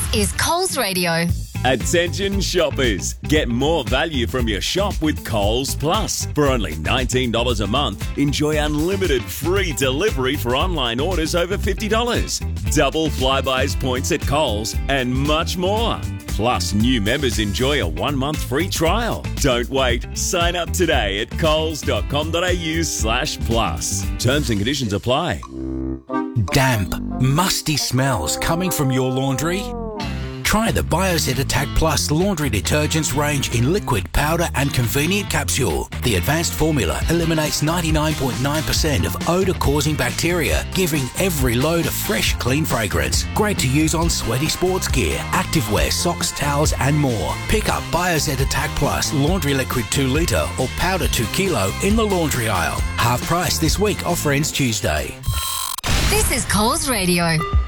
is Coles Radio. Attention shoppers, get more value from your shop with Coles Plus. For only $19 a month, enjoy unlimited free delivery for online orders over $50, double Flybuys points at Coles, and much more. Plus, new members enjoy a 1 month free trial. Don't wait. Sign up today at coles.com.au/plus. Terms and conditions apply. Damp, musty smells coming from your laundry? Try the Biozet Attack Plus laundry detergents range in liquid, powder and convenient capsule. The advanced formula eliminates 99.9% of odour-causing bacteria, giving every load a fresh, clean fragrance. Great to use on sweaty sports gear, activewear, socks, towels and more. Pick up Biozet Attack Plus laundry liquid 2 litre or powder 2 kilo in the laundry aisle. Half price this week. Offer ends Tuesday. This is Coles Radio.